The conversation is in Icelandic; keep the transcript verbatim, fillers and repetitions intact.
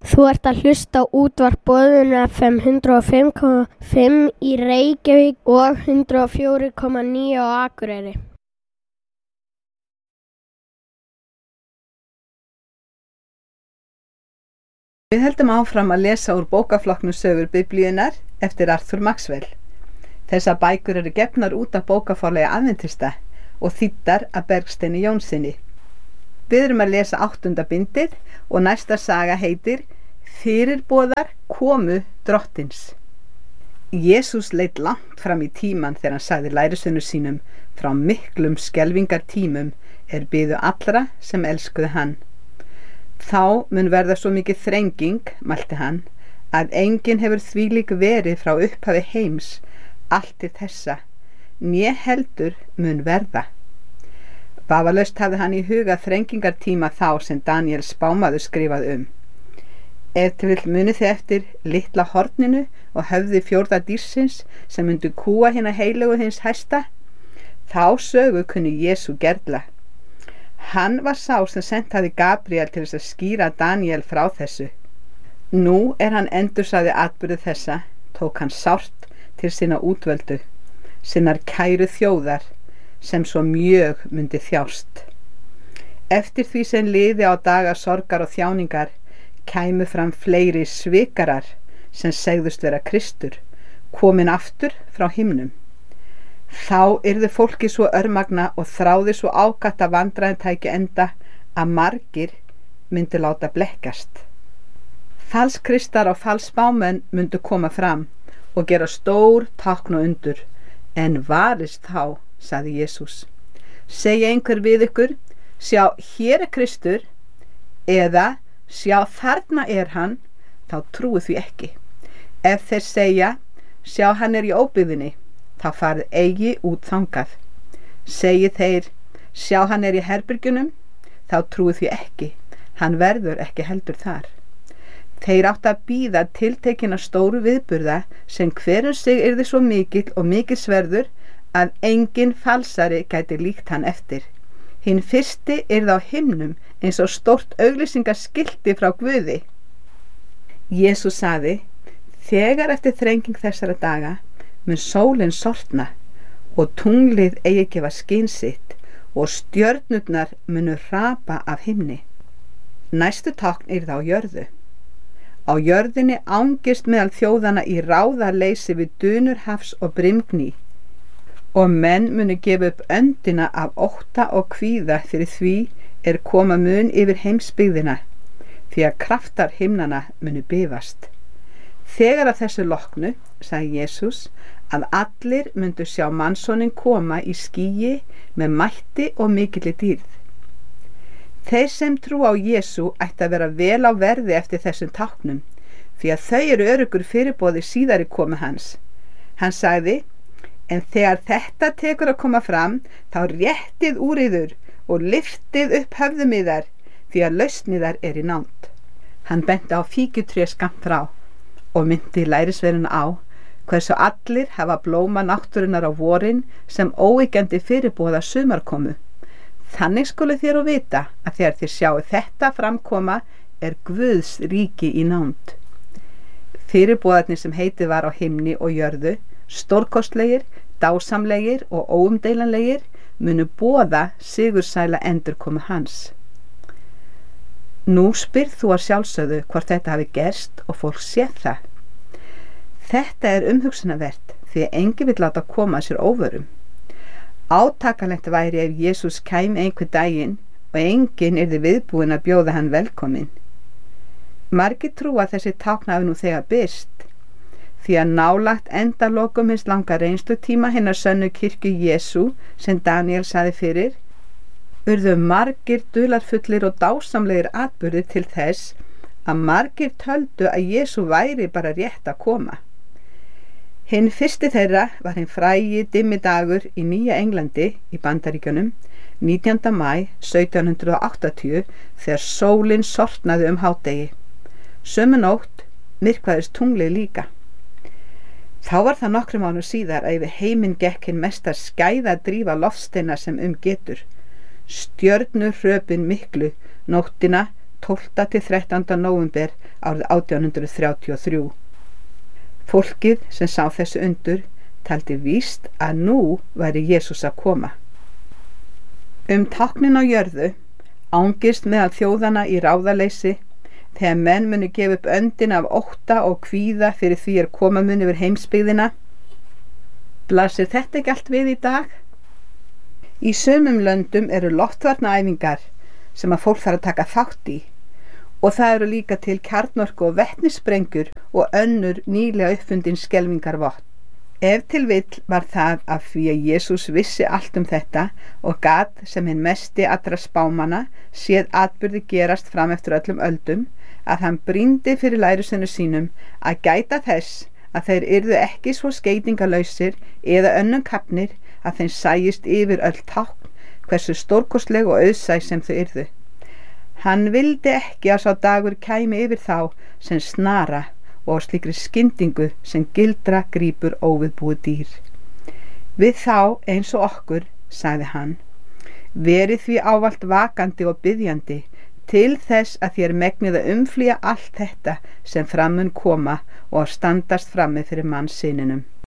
Þú ert að hlusta á útvarp Boðun F M hundrað og fimm komma fimm í Reykjavík og hundrað og fjögur komma níu á Akureyri. Við heldum áfram að lesa úr bókaflokknum Sögur Biblíunnar eftir Arthur Maxwell. Þessar bækur eru gefnar út af bókaforlagi Adventista og þýddar af Bergsteini Jónssyni. Við erum að lesa áttunda bindið og næsta saga heitir Fyrirboðar komu drottins. Jesús leit langt fram í tíman þegar hann sagði lærisveinum sínum frá miklum skelfingartímum er biðu allra sem elskuðu hann. Þá mun verða svo mikið þrenging, mælti hann, að enginn hefur þvílík verið frá upphafi heims allt til þessa, né heldur mun verða. Vafalaust hafði hann í huga þrengingartíma þá sem Daniel spámaður skrifað um. Ef til vill munið þið eftir litla horninu og höfði fjórða dýrsins sem myndu kúa hina heilögu hins hæsta, þá sögu kunni Jesú gerla. Hann var sá sem sent hafði Gabriel til þess að skýra Daniel frá þessu. Nú er hann endursaði atburði þessa, tók hann sárt til sinna útvöldu, sinnar kæru þjóðar, sem svo mjög myndi þjást. Eftir því sem liði á daga sorgar og þjáningar, kæmu fram fleiri svikarar sem segðust vera Kristur, komin aftur frá himnum. Þá yrði fólki svo örmagna og þráði svo ákatt að vandræðin tæki enda að margir myndi láta blekkast. Falskristar og falsspámenn myndu koma fram og gera stór tákn og undur, en varist þá, sagði Jesús. Segja einhver við ykkur, sjá, hér er Kristur, eða sjá, þarna er hann, þá trúið því ekki. Ef þeir segja, sjá, hann er í óbyggðinni, þá farið eigi út þangað. Segi þeir, sjá, hann er í herbergjunum, þá trúið því ekki, hann verður ekki heldur þar. Þeir átt að bíða tiltekina stóru viðburða sem hver um sig yrði svo mikill og mikilsverður að engin falsari gæti líkt hann eftir. Hinn fyrsti yrði á himnum eins og stórt auglýsingaskilti frá Guði. Jesús sagði, þegar eftir þrenging þessara daga mun sólin sortna og tunglið eigi gefa skyn sitt og stjörnurnar munu hrapa af himni. Næstu tákn yrði á jörðu. Á jörðinni ángist meðal þjóðana í ráðaleysi við dunur hafs og brimgný, og menn munu gefa upp öndina af ótta og kvíða fyrir því er koma mun yfir heimsbyggðina, því að kraftar himnana munu bifast. Þegar að þessu loknu, sagði Jesús, að allir myndu sjá mannssonin koma í skýi með mætti og mikilli dýrð. Þeir sem trú á Jesú ætti að vera vel á verði eftir þessum táknum, því að þau eru öruggur fyrirboði síðari komu hans. Hann sagði, en þegar þetta tekur að koma fram, þá réttið úr yður og lyftið upp höfðum yðar, því að lausn yðar er í nánd. Hann benti á fíkjutré skammt frá og myndi lærisveinana á hversu allir hafa blóma náttúrunnar á vorin sem óyggjandi fyrirboða sumarkomu. Þannig skulu þér og vita að þegar þér sjáu þetta framkoma er Guðs ríki í nánd. Fyrirboðarnir sem heitið var á himni og jörðu, stórkostlegir, dásamlegir og óumdeilanlegir, munu boða sigursæla endurkomu hans. Nú spyrð þú að sjálfsögðu hvort þetta hafi gerst og fólk séð það. Þetta er umhugsunarvert því að enginn vill láta koma sér óvörum. Átakanlegt væri ef Jesús kæmi einhver daginn og enginn yrði viðbúinn að bjóða hann velkomin. Margir trúa þessi tákn hafi nú þegar birst, því að nálagt endalokum hins langa reynslutíma hinnar sönnu kirkju Jesú sem Daniel sagði fyrir, urðu margir dularfullir og dásamlegir atburðir til þess að margir töldu að Jesú væri bara rétt að koma. Hinn fyrsti þeirra var hinn frægi dimmi dagur í Nýja Englandi í Bandaríkjunum nítjánda maí sautján hundrað áttatíu þegar sólin sortnaði um hádegi. Sömu nótt myrkvaðist tunglið líka. Þá var það nokkrum árum síðar að yfir heiminn gekk hinn mesta skæða drífa loftsteina sem um getur. Stjörnu hröpin miklu nóttina tólfta til þrettánda nóvember árið átján hundruð þrjátíu og þrjú. Fólkið sem sá þessu undur taldi víst að nú væri Jesús að koma. Um táknin á jörðu ángist meðal þjóðana í ráðaleysi þegar menn munu gefa upp öndin af ótta og kvíða fyrir því er koma mun yfir heimsbyggðina. Blasir þetta ekki allt við í dag? Í sumum löndum eru loftvarnaæfingar sem að fólk þarf að taka þátt í og það eru líka til kjarnorku og vetnissprengjur og önnur nýlega uppfundin skelfingarvopn. Ef til vill var það af því að Jesús vissi allt um þetta og gat sem hinn mesti allra spámanna séð atburði gerast fram eftir öllum öldum að hann brýndi fyrir lærisveinum sínum að gæta þess að þeir yrðu ekki svo skeytingarlausir eða önnum kafnir að þeim sæjist yfir öll tákn hversu stórkostleg og auðsæ sem þau yrðu. Hann vildi ekki að sá dagur kæmi yfir þá sem snara og á slíkri skyndingu sem gildra grípur óviðbúið dýr. Við þá eins og okkur, sagði hann, verið því ávallt vakandi og biðjandi til þess að þér megnið að umflýja allt þetta sem fram mun koma og að standast frammi fyrir mannssyninum.